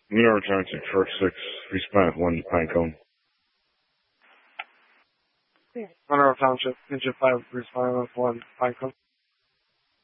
Monroe Township, Short 6, respond 1, Pinecone. Monroe Township, Ninja 5, respond 1, Pinecone.